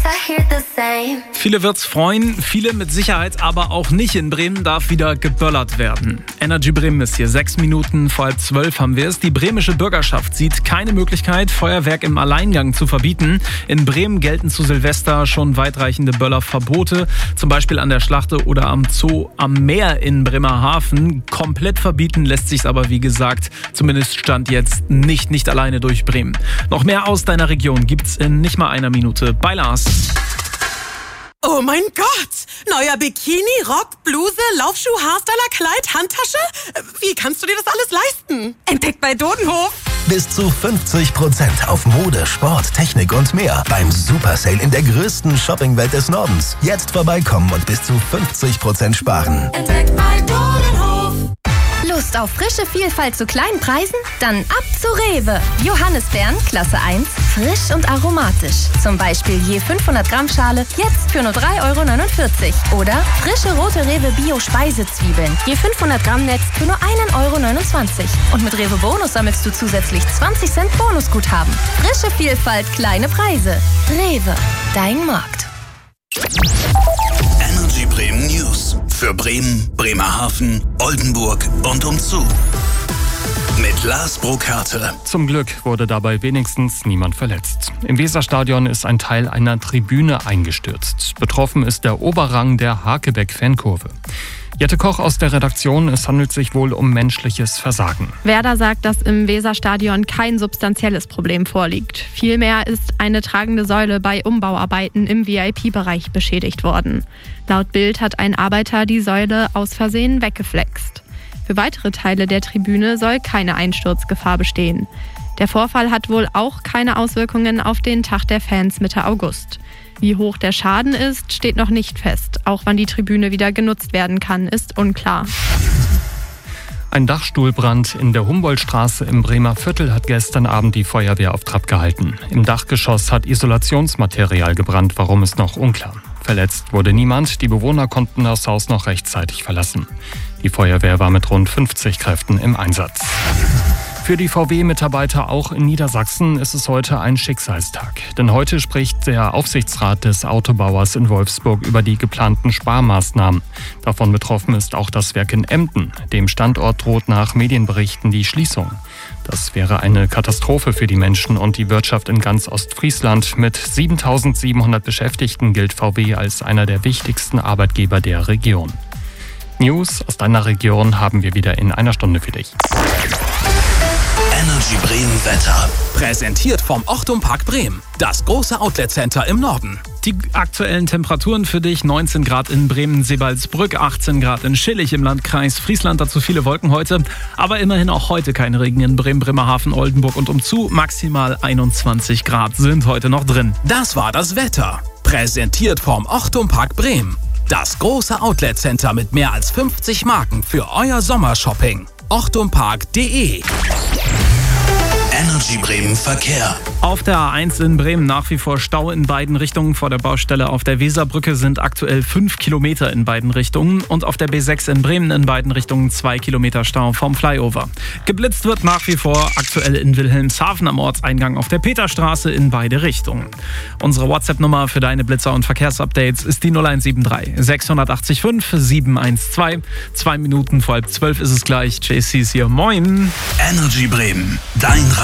Viele wird's freuen, viele mit Sicherheit aber auch nicht. In Bremen darf wieder geböllert werden. Energy Bremen ist hier. 6 Minuten vor 11:30 haben wir es. Die bremische Bürgerschaft sieht keine Möglichkeit, Feuerwerk im Alleingang zu verbieten. In Bremen gelten zu Silvester schon weitreichende Böllerverbote. Zum Beispiel an der Schlachte oder am Zoo am Meer in Bremerhaven. Komplett verbieten lässt sich's aber, wie gesagt, zumindest Stand jetzt nicht alleine durch Bremen. Noch mehr aus deiner Region gibt's in nicht mal einer Minute bei Lars. Oh mein Gott! Neuer Bikini, Rock, Bluse, Laufschuh, Haarstyler, Kleid, Handtasche? Wie kannst du dir das alles leisten? Entdeckt bei Dodenhof. Bis zu 50% auf Mode, Sport, Technik und mehr beim Super Sale in der größten Shoppingwelt des Nordens. Jetzt vorbeikommen und bis zu 50% sparen. Entdeckt bei Dodenhof. Lust auf frische Vielfalt zu kleinen Preisen? Dann ab zu Rewe. Johannisbeeren, Klasse 1, frisch und aromatisch. Zum Beispiel je 500 Gramm Schale, jetzt für nur 3,49 €. Oder frische rote Rewe Bio-Speisezwiebeln, je 500 Gramm Netz für nur 1,29 €. Und mit Rewe Bonus sammelst du zusätzlich 20 Cent Bonusguthaben. Frische Vielfalt, kleine Preise. Rewe, dein Markt. Energy Bremen News. Für Bremen, Bremerhaven, Oldenburg und umzu. Mit Lars Burkhardt. Zum Glück wurde dabei wenigstens niemand verletzt. Im Weserstadion ist ein Teil einer Tribüne eingestürzt. Betroffen ist der Oberrang der Hakebeck-Fankurve. Jette Koch aus der Redaktion, es handelt sich wohl um menschliches Versagen. Werder sagt, dass im Weserstadion kein substanzielles Problem vorliegt. Vielmehr ist eine tragende Säule bei Umbauarbeiten im VIP-Bereich beschädigt worden. Laut Bild hat ein Arbeiter die Säule aus Versehen weggeflext. Für weitere Teile der Tribüne soll keine Einsturzgefahr bestehen. Der Vorfall hat wohl auch keine Auswirkungen auf den Tag der Fans Mitte August. Wie hoch der Schaden ist, steht noch nicht fest. Auch wann die Tribüne wieder genutzt werden kann, ist unklar. Ein Dachstuhlbrand in der Humboldtstraße im Bremer Viertel hat gestern Abend die Feuerwehr auf Trab gehalten. Im Dachgeschoss hat Isolationsmaterial gebrannt, warum ist noch unklar. Verletzt wurde niemand, die Bewohner konnten das Haus noch rechtzeitig verlassen. Die Feuerwehr war mit rund 50 Kräften im Einsatz. Für die VW-Mitarbeiter auch in Niedersachsen ist es heute ein Schicksalstag. Denn heute spricht der Aufsichtsrat des Autobauers in Wolfsburg über die geplanten Sparmaßnahmen. Davon betroffen ist auch das Werk in Emden. Dem Standort droht nach Medienberichten die Schließung. Das wäre eine Katastrophe für die Menschen und die Wirtschaft in ganz Ostfriesland. Mit 7.700 Beschäftigten gilt VW als einer der wichtigsten Arbeitgeber der Region. News aus deiner Region haben wir wieder in einer Stunde für dich. Energy Bremen Wetter. Präsentiert vom Ochtum Park Bremen. Das große Outlet-Center im Norden. Die aktuellen Temperaturen für dich: 19 Grad in Bremen-Sebalsbrück, 18 Grad in Schillig im Landkreis Friesland. Dazu viele Wolken heute, aber immerhin auch heute kein Regen in Bremen, Bremerhaven, Oldenburg und umzu. Maximal 21 Grad sind heute noch drin. Das war das Wetter. Präsentiert vom Ochtum Park Bremen. Das große Outlet-Center mit mehr als 50 Marken für euer Sommershopping. ochtumpark.de. Energy Bremen Verkehr. Auf der A1 in Bremen nach wie vor Stau in beiden Richtungen. Vor der Baustelle auf der Weserbrücke sind aktuell 5 Kilometer in beiden Richtungen. Und auf der B6 in Bremen in beiden Richtungen 2 Kilometer Stau vom Flyover. Geblitzt wird nach wie vor aktuell in Wilhelmshaven am Ortseingang auf der Peterstraße in beide Richtungen. Unsere WhatsApp-Nummer für deine Blitzer- und Verkehrsupdates ist die 0173 680 5 712. 2 Minuten vor 11:30 ist es gleich. JC ist hier. Moin. Energy Bremen, dein